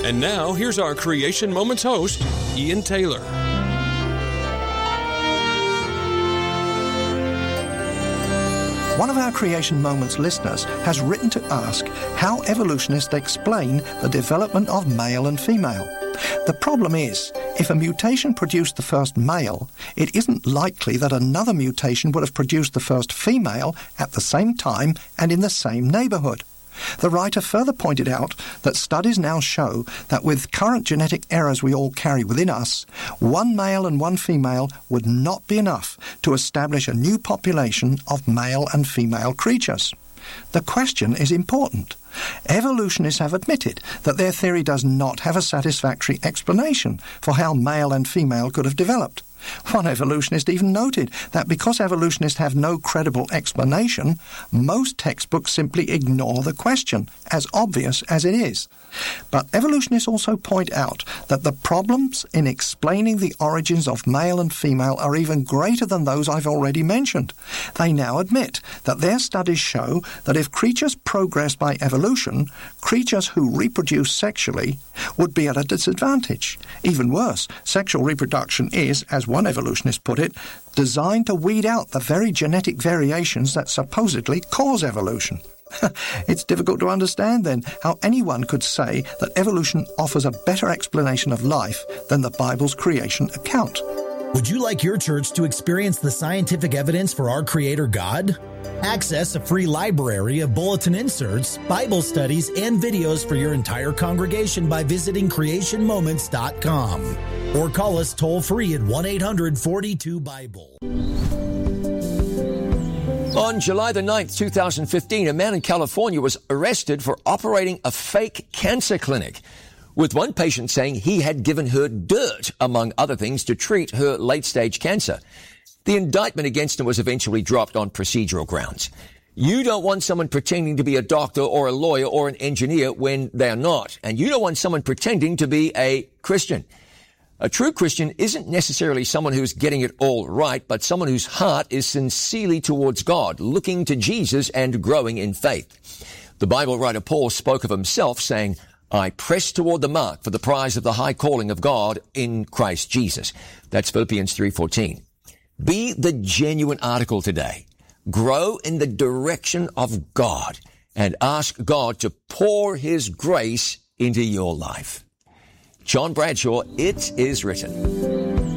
And now, here's our Creation Moments host, Ian Taylor. One of our Creation Moments listeners has written to ask how evolutionists explain the development of male and female. The problem is, if a mutation produced the first male, it isn't likely that another mutation would have produced the first female at the same time and in the same neighborhood. The writer further pointed out that studies now show that with current genetic errors we all carry within us, one male and one female would not be enough to establish a new population of male and female creatures. The question is important. Evolutionists have admitted that their theory does not have a satisfactory explanation for how male and female could have developed. One evolutionist even noted that because evolutionists have no credible explanation, most textbooks simply ignore the question, as obvious as it is. But evolutionists also point out that the problems in explaining the origins of male and female are even greater than those I've already mentioned. They now admit that their studies show that if creatures progress by evolution, creatures who reproduce sexually would be at a disadvantage. Even worse, sexual reproduction is, as one evolutionist put it, designed to weed out the very genetic variations that supposedly cause evolution. It's difficult to understand, then, how anyone could say that evolution offers a better explanation of life than the Bible's creation account. Would you like your church to experience the scientific evidence for our Creator God? Access a free library of bulletin inserts, Bible studies, and videos for your entire congregation by visiting creationmoments.com. Or call us toll-free at 1-800-42-BIBLE. On July the 9th, 2015, a man in California was arrested for operating a fake cancer clinic, with one patient saying he had given her dirt, among other things, to treat her late-stage cancer. The indictment against him was eventually dropped on procedural grounds. You don't want someone pretending to be a doctor or a lawyer or an engineer when they're not. And you don't want someone pretending to be a Christian. A true Christian isn't necessarily someone who's getting it all right, but someone whose heart is sincerely towards God, looking to Jesus and growing in faith. The Bible writer Paul spoke of himself saying, I press toward the mark for the prize of the high calling of God in Christ Jesus. That's Philippians 3:14. Be the genuine article today. Grow in the direction of God and ask God to pour His grace into your life. John Bradshaw, It Is Written.